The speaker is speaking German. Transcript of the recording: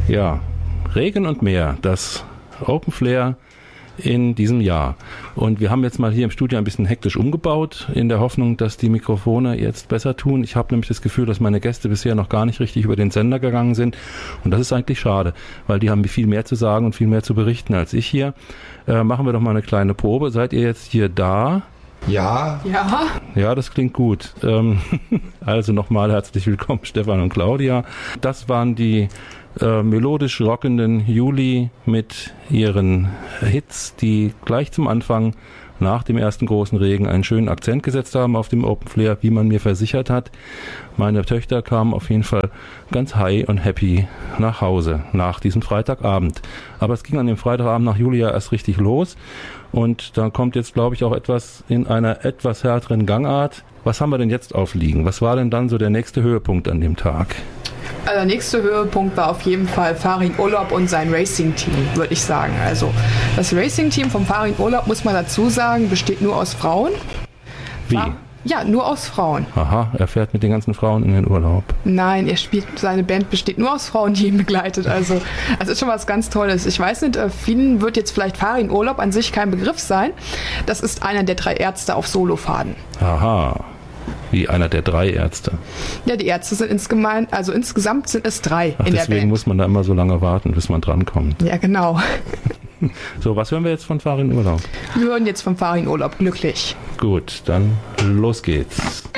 Ja, Regen und Meer, das Open Flair in diesem Jahr. Und wir haben jetzt mal hier im Studio ein bisschen hektisch umgebaut, in der Hoffnung, dass die Mikrofone jetzt besser tun. Ich habe nämlich das Gefühl, dass meine Gäste bisher noch gar nicht richtig über den Sender gegangen sind. Und das ist eigentlich schade, weil die haben viel mehr zu sagen und viel mehr zu berichten als ich hier. Machen wir doch mal eine kleine Probe. Seid ihr jetzt hier da? Ja. Ja. Ja, das klingt gut. Also nochmal herzlich willkommen, Stefan und Claudia. Das waren die melodisch rockenden Juli mit ihren Hits, die gleich zum Anfang nach dem ersten großen Regen einen schönen Akzent gesetzt haben auf dem Open Flair, wie man mir versichert hat. Meine Töchter kamen auf jeden Fall ganz high und happy nach Hause nach diesem Freitagabend. Aber es ging an dem Freitagabend nach Juli ja erst richtig los und da kommt jetzt, glaube ich, auch etwas in einer etwas härteren Gangart. Was haben wir denn jetzt aufliegen? Was war denn dann so der nächste Höhepunkt an dem Tag? Der nächste Höhepunkt war auf jeden Fall Farin Urlaub und sein Racing-Team, würde ich sagen. Also das Racing-Team vom Farin Urlaub, muss man dazu sagen, besteht nur aus Frauen. Wie? Ja, nur aus Frauen. Aha, er fährt mit den ganzen Frauen in den Urlaub. Nein, seine Band besteht nur aus Frauen, die ihn begleitet. Also das ist schon was ganz Tolles. Ich weiß nicht, vielen wird jetzt vielleicht Farin Urlaub an sich kein Begriff sein. Das ist einer der 3 Ärzte auf Solofaden. Aha. Wie einer der 3 Ärzte. Ja, die Ärzte sind insgesamt sind es 3 in der Band. Deswegen muss man da immer so lange warten, bis man drankommt. Ja, genau. So, was hören wir jetzt von Farin Urlaub? Wir hören jetzt von Farin Urlaub, glücklich. Gut, dann los geht's.